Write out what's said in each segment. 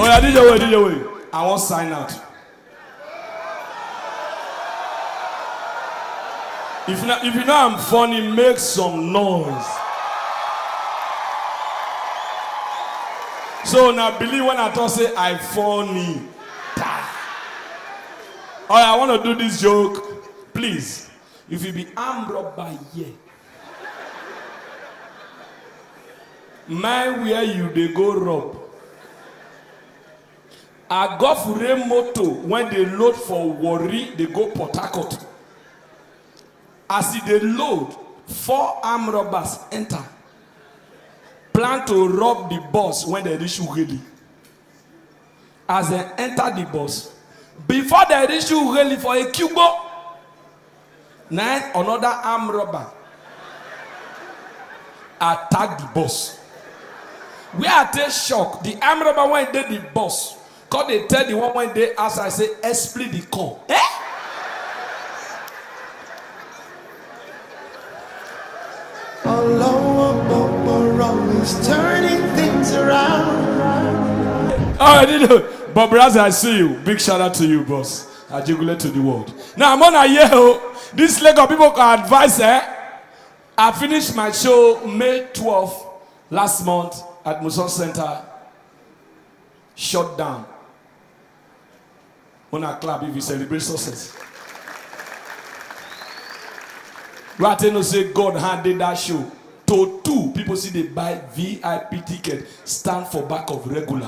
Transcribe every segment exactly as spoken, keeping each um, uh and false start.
Oh yeah, D J way, D J way. I want sign out. If you know, if you know I'm funny, make some noise. So now believe when I talk say I funny. Oh yeah, I want to do this joke. Please, if you be armed robber here, mind where you they go rob. I go for a moto when they load for Warri, they go Port Harcourt. As they load, four armed robbers enter. Plan to rob the bus when they reach Ughelli. As they enter the bus, before they reach Ughelli for a Cubo, nine another armed robber attack the bus. We are take shock. The armed robber when they the bus, cause they tell the one when they ask, I say, split the call. Eh? Always turning things around. All right, Bob Raz, I see you. Big shout out to you, boss. I jugulate to the world. Now I'm on a year. This leg of people can advise. Eh? I finished my show May twelfth last month at Muson Center. Shut down. On a club if you celebrate success. Right now say God handed that show. To two people see they buy V I P ticket, stand for back of regular.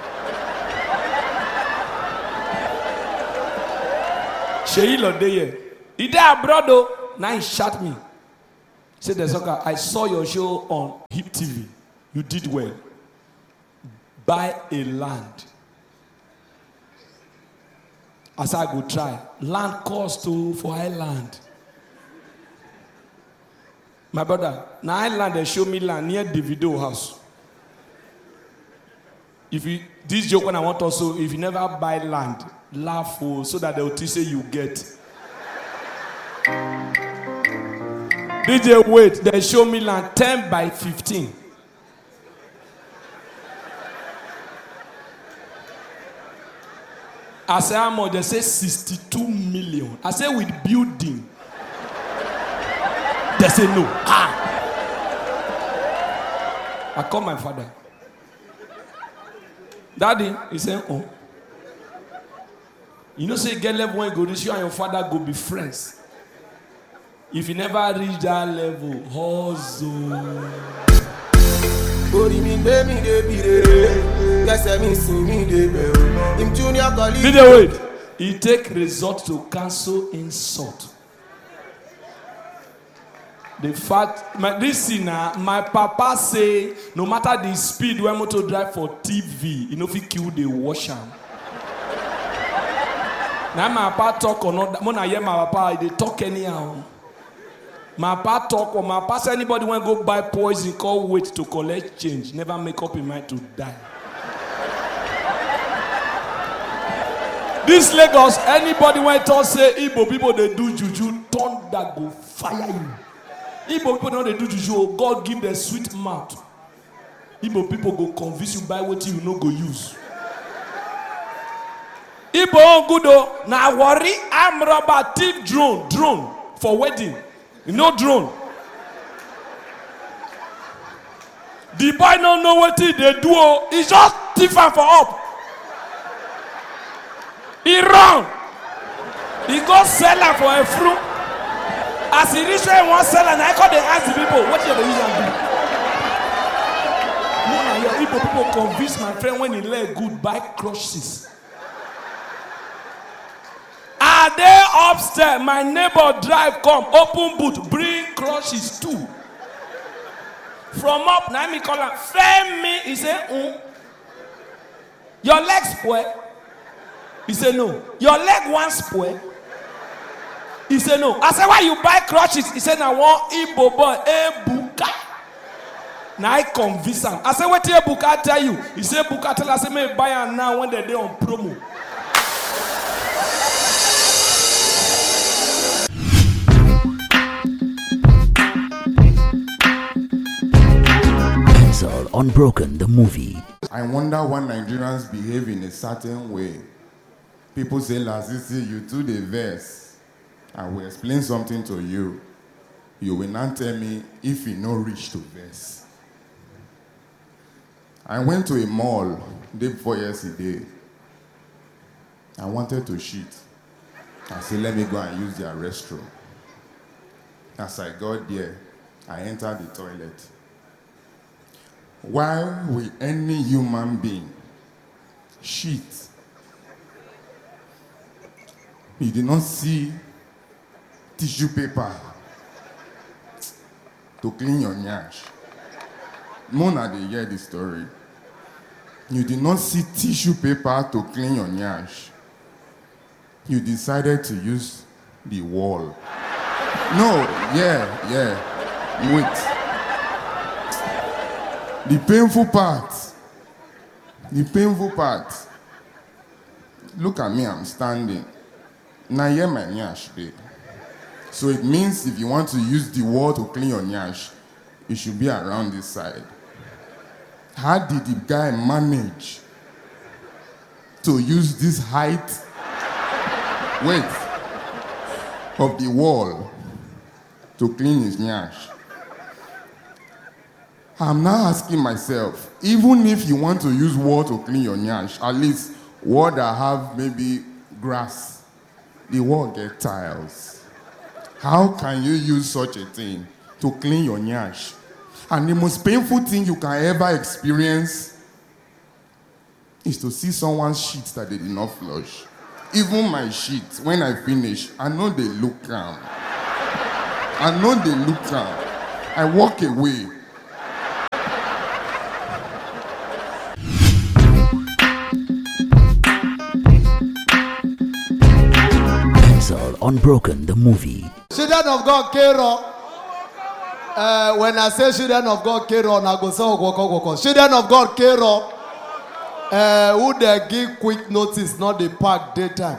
Sheyi Lodeye, he dey abroad though. Now he shot me. Say the soccer, I saw your show on Hip T V. You did well. Buy a land. As I go try, land cost to for island. My brother, now island they show me land near Davido house. If you this joke when I want also, if you never buy land, laugh oh, so that they will teach you you get. D J wait, they show me land ten by fifteen. I say how much? They say sixty-two million. I say with building. They say no. Ah. I call my father. Daddy, he said, oh. You know, say get level when you go reach you and your father go be friends. If you never reach that level, hustle. Did they wait? He take resort to cancel insult. The fact, my, this thing, uh, my papa say, no matter the speed when motor drive for T V, you know if he kill the washer. Now my papa talk or not, when I hear my papa, they talk anyhow. My papa talk or my papa say anybody want to go buy poison, call wait to collect change, never make up in mind to die. This Lagos, anybody want to say Igbo people they do juju, thunder go fire you. Igbo people know they do juju, God give them sweet mouth. Igbo people go convince you buy what you no go use. Igbo on good though, now worry, I'm robber, thief drone, drone for wedding. You know drone. The boy don't know what they do, he just thief for up. He run. He go sell her for a fruit. As he reach where he want sell and I call they ask the people, what you use and do? No, no, your Igbo people convince my friend when he let good buy crushes. Are they upstairs? My neighbor drive come, open boot, bring crushes too. From up, now me call him, frame me. He say, mm. Your leg spoil. He said, no. Your leg once spoil. He said, no. I said, why you buy crutches? He said, I want Igbo boy, Ebuka. Now I convince him. I said, what did Ebuka tell you? He said, Ebuka tell us, I may buy her now when they're there on promo. Unbroken, the movie. I wonder why Nigerians behave in a certain way. People say, Lasisi, you do the verse. I will explain something to you. You will not tell me if you no reach to verse. I went to a mall day before yesterday. I wanted to shit. I said, let me go and use their restroom. As I got there, I entered the toilet. Why will any human being shit? You did not see tissue paper to clean your nyash. Mona, they hear the story. You did not see tissue paper to clean your nyash. You decided to use the wall. No, yeah, yeah. Wait. The painful part. The painful part. Look at me, I'm standing. Now here my nyash, babe. So it means if you want to use the wall to clean your nyash, it should be around this side. How did the guy manage to use this height, wait, of the wall to clean his nyash? I'm now asking myself, even if you want to use wall to clean your nyash, at least wall that have maybe grass, the wall get tiles. How can you use such a thing to clean your nyash? And the most painful thing you can ever experience is to see someone's shit that they did not flush. Even my shit, when I finish, I know they look calm. I know they look calm. I walk away. Unbroken, the movie. Children of God, Kero. Uh, when I say children of God, Kero, I go say woko woko. Children of God, Kero. Uh, who they give quick notice, not the park daytime.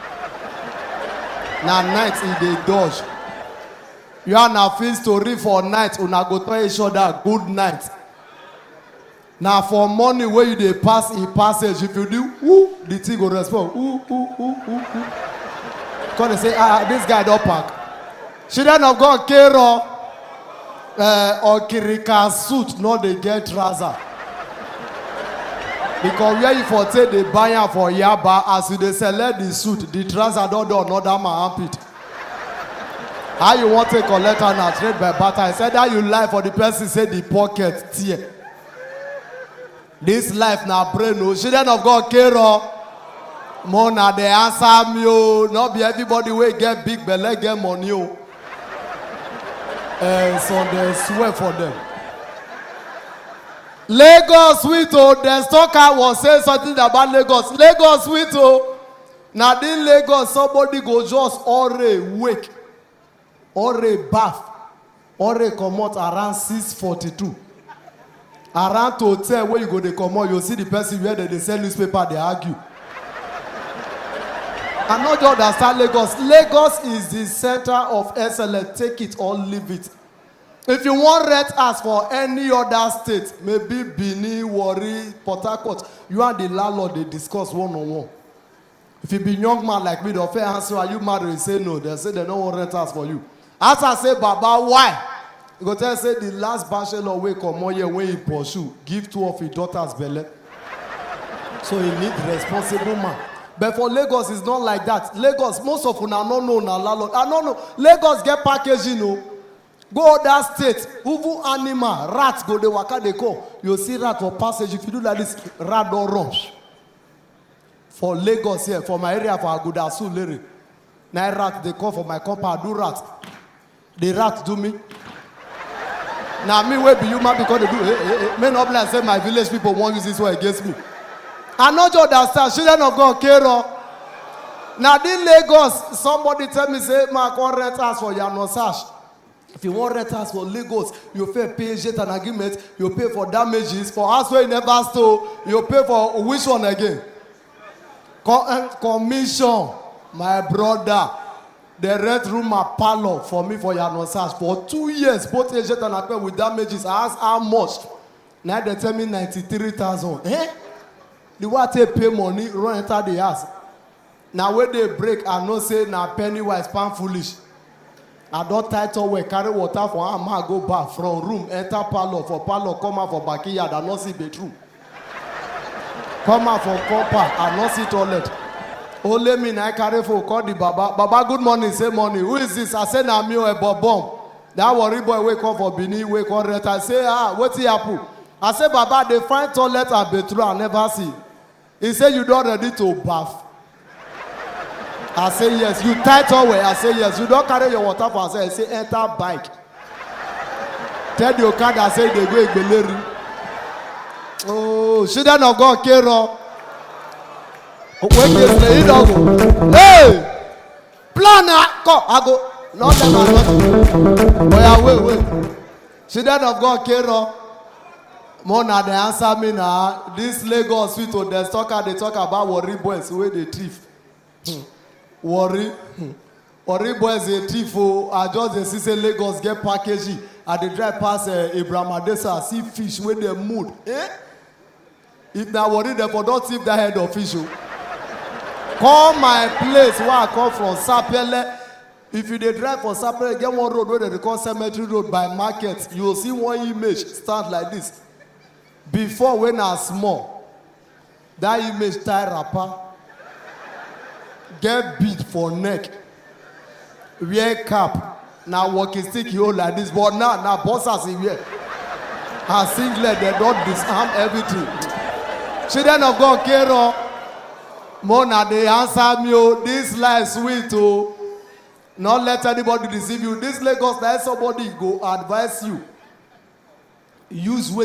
Now night in the dodge. You are now feel story for night. Una go tell each other good night. Now for morning where you dey pass in passage, if you do, ooh, the thing go respond. Ooh, ooh, ooh, ooh, ooh. Because they say, ah, this guy don't park. Children of God, Kero, uh, or Kirika suit, not they get trouser. Because where you for take the buyer for Yaba, as you they select the suit, the trouser don't do another man armpit. How you want to collect and trade by barter? I said that you lie for the person say the pocket tear. This life now brain no. Children of God, Kero. Mona, they answer me, oh. Not be everybody will get big belly, get money, oh. And so they swear for them. Lagos sweet, oh. The stalker was saying something about Lagos. Lagos sweet, oh. Now in Lagos, somebody go just already wake, already bath, already come out around six forty-two. Around to hotel where you go, they come out, you see the person where they, they sell newspaper, they argue. I'm not just understand Lagos. Lagos is the center of excellence. Take it or leave it. If you want rent as for any other state, maybe Benin, Warri, Port Harcourt, you and the landlord, they discuss one on one. If you be young man like me, they'll fair answer, are you married? You say no. They say they don't want rent as for you. As I say, Baba, why? You go tell say the last bachelor way come on here when he pursue, give two of his daughters belly. So he need responsible man. But for Lagos, it's not like that. Lagos, most of them are not known. I don't know. Lagos get packaging, you know. Go other states. Who animal, rats go, they waka, they go. You see rat for passage. If you do like this, rat don't run. For Lagos here, for my area, for Agudasu, Lere. Now rat, they come for my compound, do rat. The rat do me. Now me, where be human because they do. Hey, hey, hey. Men up like say my village people won't use this way against me. I not just understand, children of God, Kero. Now, in Lagos, somebody tell me, say, I want rent house for Yanosage. If you want rent house for Lagos, you pay P H and agreement, you pay for damages. For house where you never stole, you pay for which one again? Com commission, my brother. The rent room a parlor for me for Yanosage. For two years, both agent and agreement with damages. I asked how much. Now they tell me ninety-three thousand. Eh? The what they pay money, run enter the house. Now when they break, I know say na penny wise, pan foolish. I don't title we carry water for a man go back from room, enter parlor for parlor, come out for backyard, I not see bedroom. Come out for copper, I not see toilet. Only me na carry for call the baba. Baba, good morning, say morning. Who is this? I say na me a bomb. That worry boy wake up for Bini, wake up rent. I say, ah, what's he happen? I say, Baba, they find toilet and bedroom, I never see. He say, you don't ready to bath. I say, yes. You tight away. I say, yes. You don't carry your water for I say, I say, enter bike. Tell your car that say they go Igbeleri. Oh, children of God, Kero. When you say, you don't go. Hey! Plan, go. I go. Not them are not. Boy, wait, wait. Children of God, Kero. Mona, they answer me now. This Lagos sweet or the talker, they talk about worry boys where they thief. Hmm. Worry. Hmm. Worry boys a thief. Oh, I just they see say Lagos get packaging. And they drive past uh, Abraham Adesa, see fish when they mood. Eh? If they worry, they for don't thief that head of fish. Oh. Call my place where I come from, Sapele. If you dey drive for Sapele, get one road where they call Cemetery Road by market. You will see one image start like this. Before when I small, that image tie wrapper, get beat for neck, wear cap, now walking stick you hold like this, but now now bossers in wear. Her singlet, they don't disarm everything. Children of God, Kero, Mona, they answer me, oh, this life sweet, oh. Not let anybody deceive you. This Lagos, that somebody go advise you. Use